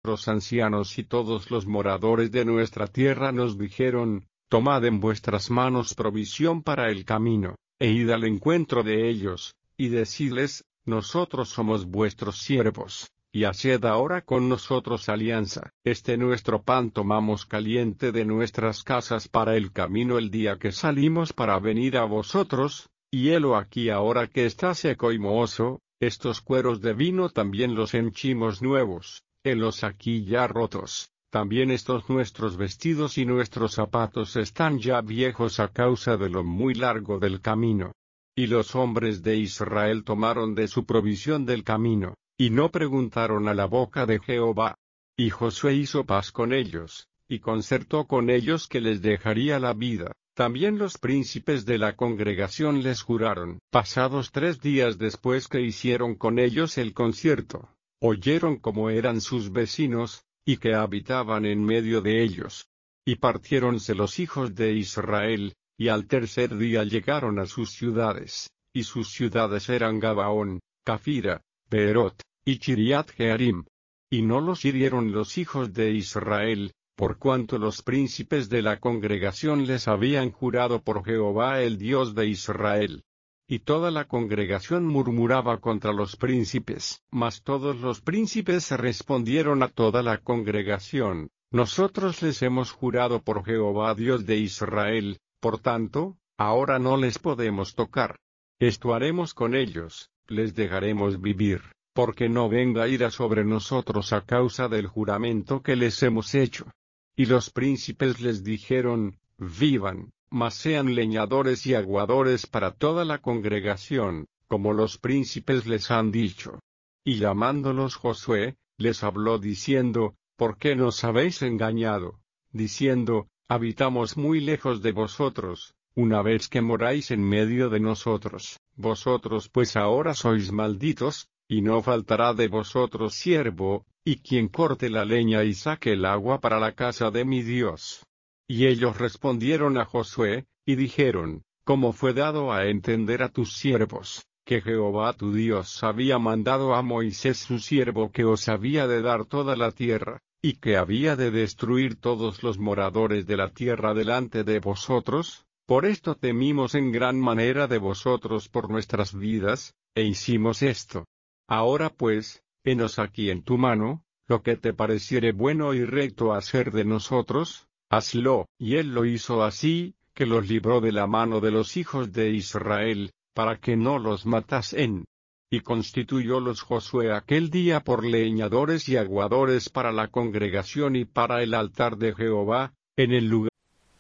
nuestros ancianos y todos los moradores de nuestra tierra nos dijeron: tomad en vuestras manos provisión para el camino, e id al encuentro de ellos, y decidles: nosotros somos vuestros siervos, y haced ahora con nosotros alianza. Nuestro pan tomamos caliente de nuestras casas para el camino el día que salimos para venir a vosotros, y helo aquí ahora que está seco y mohoso. Estos cueros de vino también los henchimos nuevos, helos aquí ya rotos. También estos nuestros vestidos y nuestros zapatos están ya viejos a causa de lo muy largo del camino. Y los hombres de Israel tomaron de su provisión del camino, y no preguntaron a la boca de Jehová. Y Josué hizo paz con ellos, y concertó con ellos que les dejaría la vida. También los príncipes de la congregación les juraron. Pasados 3 días después que hicieron con ellos el concierto, oyeron cómo eran sus vecinos, y que habitaban en medio de ellos. Y partiéronse los hijos de Israel, y al tercer día llegaron a sus ciudades, y sus ciudades eran Gabaón, Cafira, Beerot, y Chiriat Jearim. Y no los hirieron los hijos de Israel, por cuanto los príncipes de la congregación les habían jurado por Jehová el Dios de Israel. Y toda la congregación murmuraba contra los príncipes. Mas todos los príncipes respondieron a toda la congregación: nosotros les hemos jurado por Jehová Dios de Israel, por tanto, ahora no les podemos tocar. Esto haremos con ellos, les dejaremos vivir, porque no venga ira sobre nosotros a causa del juramento que les hemos hecho. Y los príncipes les dijeron: vivan, mas sean leñadores y aguadores para toda la congregación, como los príncipes les han dicho. Y llamándolos Josué, les habló diciendo: ¿por qué nos habéis engañado? Diciendo: habitamos muy lejos de vosotros, una vez que moráis en medio de nosotros. Vosotros pues ahora sois malditos, y no faltará de vosotros siervo, y quien corte la leña y saque el agua para la casa de mi Dios. Y ellos respondieron a Josué, y dijeron: como fue dado a entender a tus siervos, que Jehová tu Dios había mandado a Moisés su siervo que os había de dar toda la tierra, y que había de destruir todos los moradores de la tierra delante de vosotros, por esto temimos en gran manera de vosotros por nuestras vidas, e hicimos esto. Ahora pues, henos aquí en tu mano, lo que te pareciere bueno y recto hacer de nosotros, hazlo. Y él lo hizo así, que los libró de la mano de los hijos de Israel, para que no los matasen. Y constituyólos Josué aquel día por leñadores y aguadores para la congregación y para el altar de Jehová, en el lugar.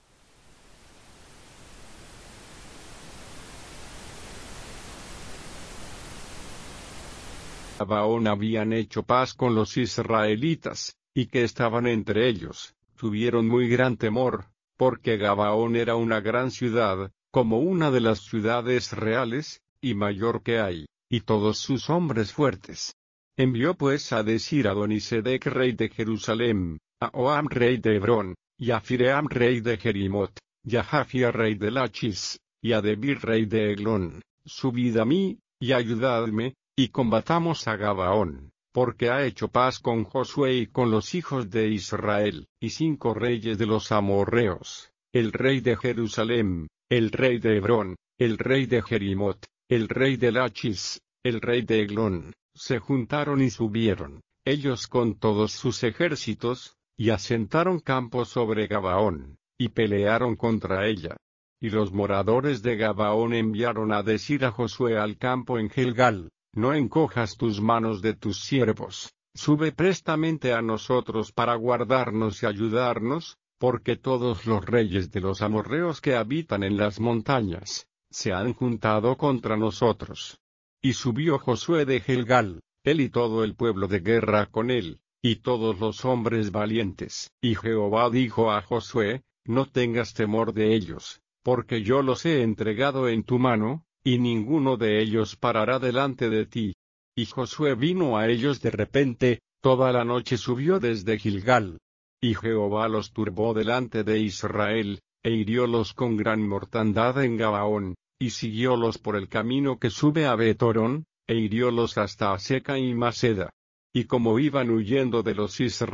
Gabaón habían hecho paz con los israelitas, y que estaban entre ellos, tuvieron muy gran temor, porque Gabaón era una gran ciudad, como una de las ciudades reales, y mayor que hay, y todos sus hombres fuertes. Envió pues a decir a Adonisedec rey de Jerusalem, a Oam rey de Hebrón, y a Fiream rey de Jerimot, y a Jafia rey de Lachis, y a Debir rey de Eglón: subid a mí, y ayudadme, y combatamos a Gabaón, porque ha hecho paz con Josué y con los hijos de Israel. Y 5 reyes de los amorreos, el rey de Jerusalem, el rey de Hebrón, el rey de Jerimot, el rey de Lachis, el rey de Eglón, se juntaron y subieron, ellos con todos sus ejércitos, y asentaron campo sobre Gabaón, y pelearon contra ella. Y los moradores de Gabaón enviaron a decir a Josué al campo en Gilgal: no encojas tus manos de tus siervos, sube prestamente a nosotros para guardarnos y ayudarnos, porque todos los reyes de los amorreos que habitan en las montañas se han juntado contra nosotros. Y subió Josué de Gilgal, él y todo el pueblo de guerra con él, y todos los hombres valientes. Y Jehová dijo a Josué: no tengas temor de ellos, porque yo los he entregado en tu mano, y ninguno de ellos parará delante de ti. Y Josué vino a ellos de repente, toda la noche subió desde Gilgal. Y Jehová los turbó delante de Israel, e hiriólos con gran mortandad en Gabaón, y siguiólos por el camino que sube a Betorón, e hiriólos hasta Aseca y Maceda. Y como iban huyendo de los israelitas,